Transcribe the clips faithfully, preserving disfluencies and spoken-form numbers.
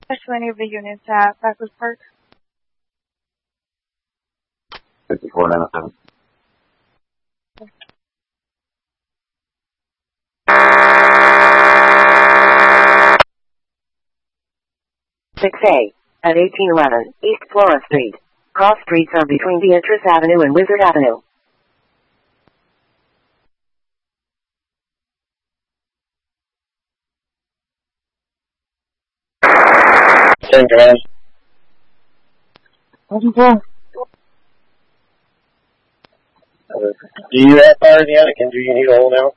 Especially any of the units at Backwoods Park. fifty-four nine oh seven. six A, at eighteen eleven East Flora Street. Cross streets are between Beatrice Avenue and Wizard Avenue. Same command. What's it for? Do you have fire in the attic, and do you need a hole now?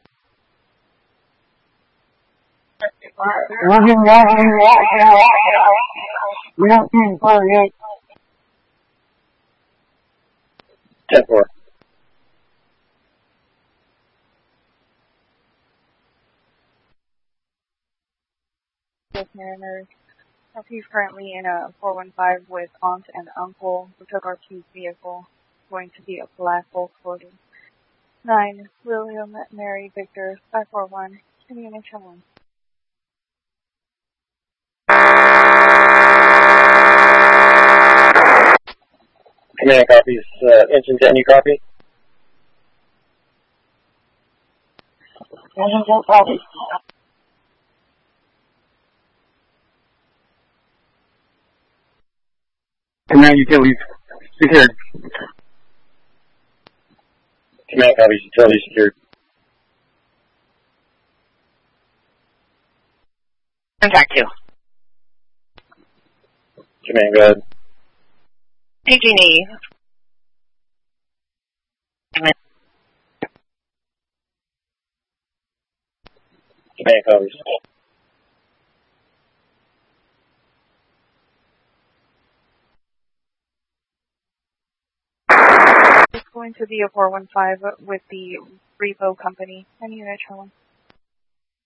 We don't see fire yet. ten four. With Mariners. He's currently in a four one five with aunt and uncle who took our Q's vehicle. Going to be a black Volkswagen. nine William Mary Victor five four one. Can you make one? Command copies. Uh, engine ten, you copy? Engine ten, copy. Command utilities secured. Command copies, utilities secured. Contact you. Command, go ahead. P G and E. Command copies. It's going to be a four one five with the Repo Company. Any unit, one.